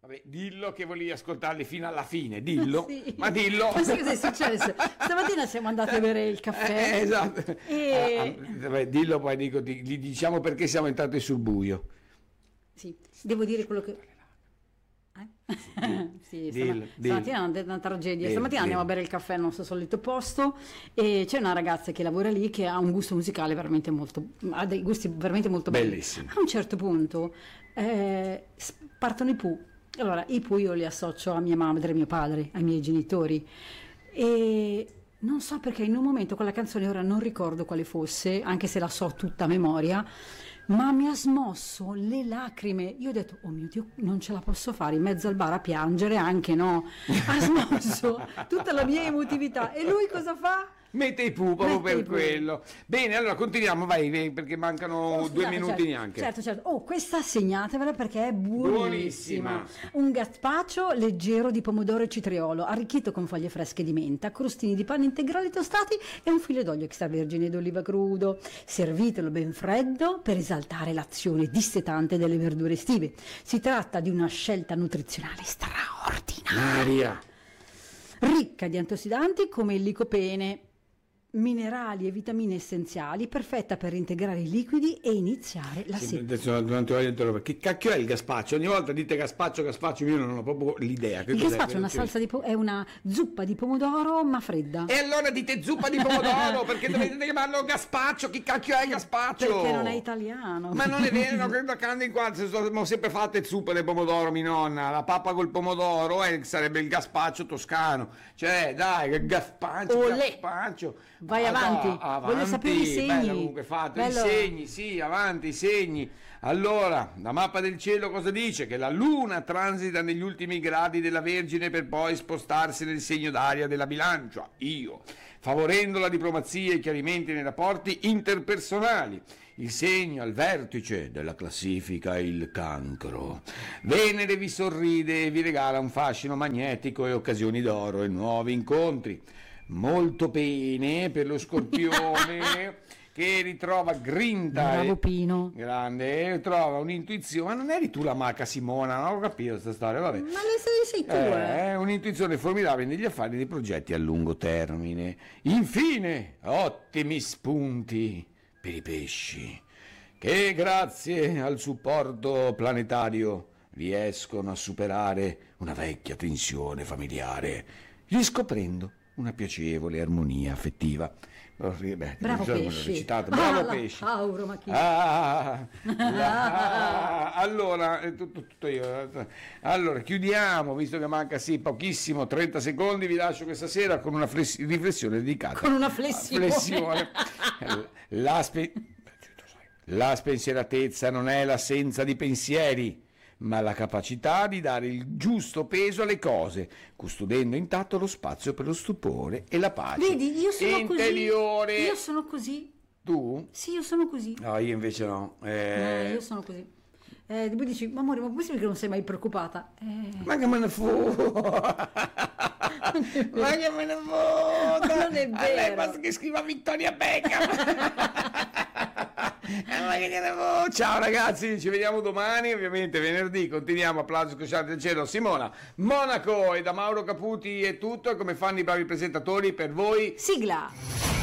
Vabbè, dillo che volevi ascoltarli fino alla fine, dillo, Sì. ma dillo. Ma sai cosa è successo? Stamattina siamo andati a bere il caffè. Esatto. Vabbè, dillo, poi gli diciamo perché siamo entrati sul buio. Sì, devo dire quello che... Sì, stamattina è una tragedia. Stamattina andiamo a bere il caffè al nostro solito posto e c'è una ragazza che lavora lì che ha un gusto musicale veramente molto, ha dei gusti veramente molto belli. Bellissimo. A un certo punto partono i Pooh. Allora, i Pooh io li associo a mia madre, a mio padre, ai miei genitori, e non so perché in un momento quella canzone, ora non ricordo quale fosse, anche se la so tutta a memoria, ma mi ha smosso le lacrime. Io ho detto, oh mio Dio, non ce la posso fare, in mezzo al bar a piangere, anche no. Ha smosso tutta la mia emotività. E lui cosa fa? Mette i Pooh proprio Mette i per Pooh. quello. Bene, allora continuiamo, vai, perché mancano Scusate, 2 minuti certo, neanche. Certo. Oh, questa segnatevela perché è buonissima. Buonissima. Un gazpacho leggero di pomodoro e citriolo, arricchito con foglie fresche di menta, crostini di panni integrali tostati e un filo d'olio extravergine d'oliva crudo. Servitelo ben freddo per esaltare l'azione dissetante delle verdure estive. Si tratta di una scelta nutrizionale straordinaria, Maria. ricca di antiossidanti come il licopene, minerali e vitamine essenziali, perfetta per integrare i liquidi e iniziare la Sì, sera. adesso non ti voglio interrompere. Che cacchio è il gazpacho? Ogni volta dite gazpacho, io non ho proprio l'idea. Che Il cos'è? gazpacho è una salsa è una zuppa di pomodoro ma fredda. E allora dite zuppa di pomodoro, perché dovete chiamarlo gazpacho? Chi cacchio è il gazpacho? Perché non è italiano. Ma non è vero, credo a canne in qua sono sempre fatte zuppe del pomodoro, mia nonna. La pappa col pomodoro sarebbe il gazpacho toscano. Cioè, dai, il gazpacho, Olè. gazpacio. Vai avanti. Voglio sapere i segni. Bello comunque fatto, Bello. i segni, sì, avanti, i segni. Allora, la mappa del cielo cosa dice? Che la luna transita negli ultimi gradi della Vergine per poi spostarsi nel segno d'aria della Bilancia, io, favorendo la diplomazia e i chiarimenti nei rapporti interpersonali. Il segno al vertice della classifica è il Cancro. Venere vi sorride e vi regala un fascino magnetico e occasioni d'oro e nuovi incontri. Molto bene per lo Scorpione che ritrova grinta. Bravo Pino. Grande, trova un'intuizione. Ma non eri tu la maca Simona? Non ho capito questa storia, vabbè. Ma le sei tu, Un'intuizione formidabile negli affari e nei progetti a lungo termine. Infine, ottimi spunti per i pesci, che grazie al supporto planetario riescono a superare una vecchia tensione familiare, riscoprendo una piacevole armonia affettiva. Bravo pesci. Citato. Bravo pesci. Auro, ma chi? Allora, tutto io. Allora, chiudiamo, visto che manca pochissimo, 30 secondi, vi lascio questa sera con una riflessione dedicata. Con una flessione. La spensieratezza non è l'assenza di pensieri, ma la capacità di dare il giusto peso alle cose, custodendo intatto lo spazio per lo stupore e la pace. Vedi, io sono interiore. così. Io sono così. Tu? Sì, io sono così. No, io invece no. Io sono così. Poi dici, ma amore, ma possibile che non sei mai preoccupata? Ma che me ne foto? Ma che me ne foto? Ma non è A lei vero. basta che scriva Vittoria Beckham. Ma che ne foto? Ciao ragazzi, ci vediamo domani, ovviamente venerdì. Continuiamo, applausi scrosciati del cielo. Simona Monaco, e da Mauro Caputi è tutto. E come fanno i bravi presentatori, per voi Sigla.